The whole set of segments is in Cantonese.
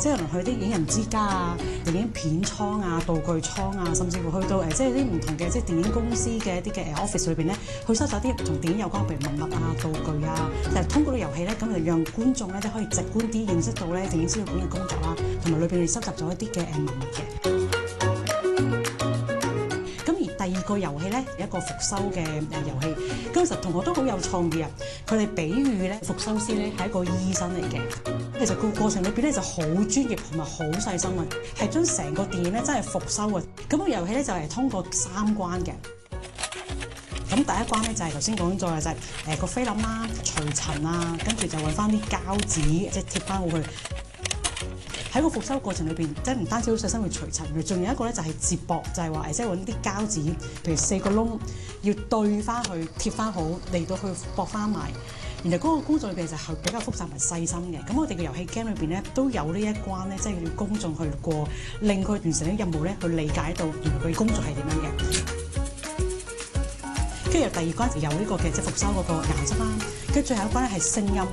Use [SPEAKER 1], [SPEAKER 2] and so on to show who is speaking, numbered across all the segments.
[SPEAKER 1] 即係可能去啲影人之家啊、電影片倉啊、道具倉啊，甚至乎去到即係啲唔同嘅即係電影公司嘅一啲嘅office 裏邊咧，去收集啲同電影有關，譬如文物啊、道具啊，就通過啲遊戲咧，咁就讓觀眾咧即可以直觀啲認識到咧電影資料館嘅工作啦，同埋裏邊收集咗一啲嘅文物嘅。第二個遊戲咧，一個復修嘅遊戲，咁其實同學都好有創意啊！佢哋比喻咧，復修師咧係一個醫生嚟嘅。其實個過程裏邊咧就好專業同埋好細心啊，係將成個電影咧真係復修啊！咁個遊戲咧就係通過3關嘅。咁第一關咧就係頭先講咗啦，就係個菲林啦、除塵啊，跟住就揾翻啲膠紙，即係貼翻好佢。喺個復修過程裏邊，即係唔單止好細心去除塵，仲有一個咧就係接駁，就係話即係揾啲膠紙，譬如4個窿，要對翻去貼翻好，嚟到去駁翻埋。然後嗰個工作裏邊就係比較複雜同細心嘅。咁我哋嘅遊戲 game 裏邊咧都有呢一關咧，即係要公眾去過，令佢完成啲任務咧，去理解到原來佢工作係點樣嘅。跟住第二關就有呢個嘅即係復修嗰個顏色啦，跟住最後一關咧係聲音。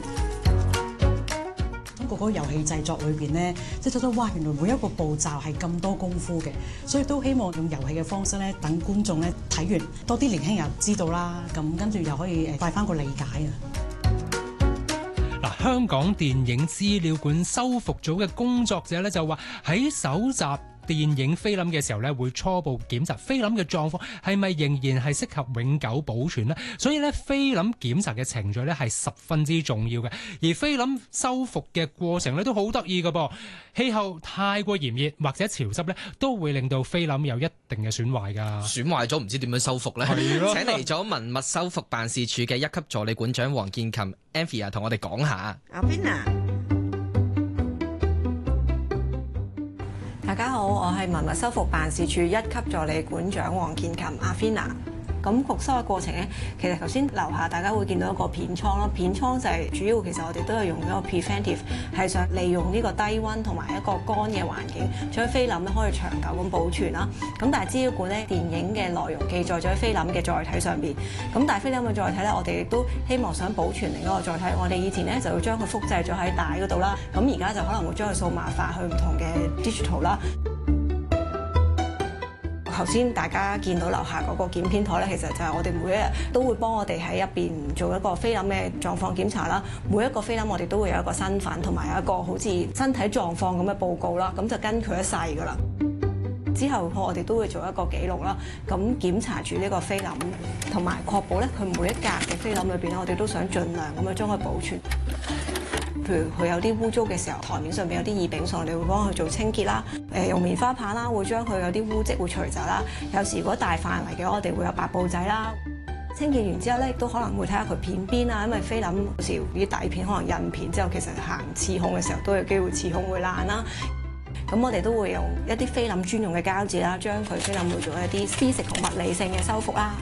[SPEAKER 1] 嗰個遊戲製作裏邊咧，即係覺得哇，原來每一個步驟係咁多功夫嘅，所以都希望用遊戲嘅方式咧，等觀眾咧睇完多啲年輕人知道啦，咁跟住又可以快翻個理解啊！
[SPEAKER 2] 嗱，香港電影資料館修復組嘅工作者咧就話喺搜集電影菲林嘅時候咧，會初步檢查菲林嘅狀況係咪仍然係適合永久保存咧。所以咧，菲林檢查嘅程序咧係十分之重要嘅。而菲林修復嘅過程咧都好得意㗎噃。氣候太過炎熱或者潮濕咧，都會令到菲林有一定嘅損壞㗎。
[SPEAKER 3] 損壞咗唔知點樣修復咧？請嚟咗文物修復辦事處嘅1級助理館長黃建琴 Anthea 同我哋講下。
[SPEAKER 4] 阿 Vina，大家好，我係文物修復辦事處1級助理館長黃建琴阿 Vina。咁復修嘅過程咧，其實頭先樓下大家會見到一個片倉啦。片倉就係主要其實我哋都係用一個 preventive， 係想利用呢個低溫同埋一個乾嘅環境，將菲林咧可以長久咁保存啦。咁但係資料館咧，電影嘅內容記載咗喺菲林嘅載體上邊。咁但係菲林嘅載體咧，我哋亦都希望想保存另一個載體。我哋以前咧就會將佢複製咗喺帶嗰度啦。咁而家就可能會將佢數碼化去唔同嘅 digital 啦。頭先大家見到樓下嗰個檢片台咧，其實就係我哋每一日都會幫我哋喺入邊做一個菲林嘅狀況檢查啦。每一個菲林我哋都會有一個身份同埋有一個好似身體狀況咁嘅報告啦，咁就跟佢一世㗎啦。之後我哋都會做一個記錄啦，咁檢查住呢個菲林，同埋確保咧佢每一格嘅菲林裏邊咧，我哋都想盡量咁樣將佢保存。譬如佢有啲污糟嘅時候，台面上邊有啲異丙醇，我哋會幫佢做清潔啦。用棉花棒啦，會將佢有啲污漬會除走啦。有時如果大範圍嘅，我哋會有白布仔啦。清潔完之後咧，亦都可能會睇下佢片邊啊，因為菲林有時啲底片可能印片之後，其實行刺控嘅時候都有機會刺控會爛啦。咁我哋都會用一啲菲林專用嘅膠紙啦，將佢菲林會做一啲 physical 物理性嘅修復啦。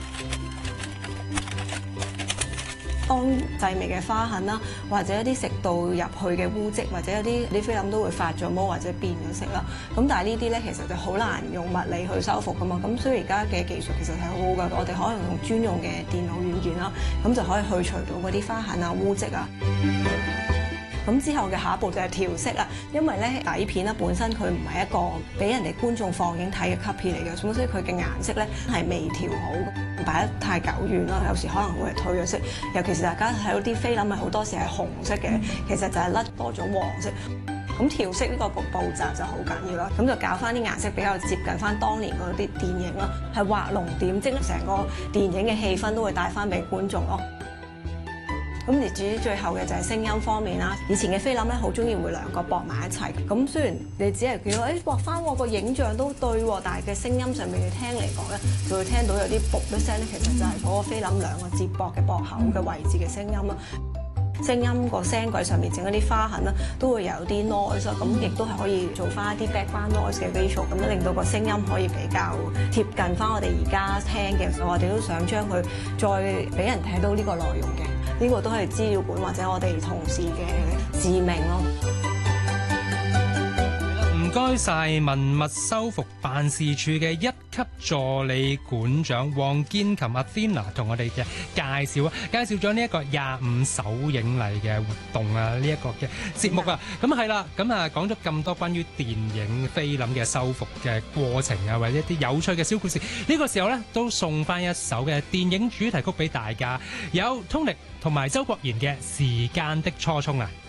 [SPEAKER 4] 當細微嘅花痕啦，或者一啲食道入去嘅污漬，或者有啲菲林都會發咗毛或者變咗色啦。咁但係呢啲咧其實就好難用物理去修復噶嘛。咁所以而家嘅技術其實係好好噶，我哋可能用專用嘅電腦軟件啦，咁就可以去除到嗰啲花痕啊、污漬啊。咁之後嘅下一步就係調色啦，因為咧底片咧本身佢唔係一個俾人哋觀眾放映睇嘅 copy 嚟嘅，所以佢嘅顏色咧係未調好，擺得太久遠啦，有時可能會係退咗色。尤其是大家睇到啲菲林咪好多時係紅色嘅，其實就係甩多咗黃色。咁調色呢個步驟就好緊要啦，咁就搞翻啲顏色比較接近翻當年嗰啲電影啦，係畫龍點睛，成個電影嘅氣氛都會帶翻俾觀眾咯。咁而至於最後嘅就係聲音方面啦。以前嘅菲林咧好中意會兩個駁埋一齊，咁雖然你只係見到駁翻我個影像都對喎，但係嘅聲音上面你聽嚟講咧，就會聽到有啲卜一聲咧，其實就係嗰個菲林兩個接駁嘅駁口嘅位置嘅聲音啦。聲音個聲軌上面整一啲花痕啦，都會有啲 noise， 咁亦都係可以做翻一啲 background noise 嘅 visual， 咁樣令到個聲音可以比較貼近翻我哋而家聽嘅。我哋都想將佢再俾人睇到呢個內容嘅，呢個都係資料館或者我哋同事嘅使命咯。
[SPEAKER 2] 唔該晒文物修復辦事處嘅一級助理館長黃建琴 Athena 同我哋嘅介紹咗呢一個25首映禮嘅活動啊，呢一個嘅節目啊，咁係啦，咁啊講咗咁多關於電影菲林嘅修復嘅過程啊，或者一啲有趣嘅小故事，呢個時候咧都送翻一首嘅電影主題曲俾大家，有 Tony 同埋周國賢嘅《時間的初衷》啊。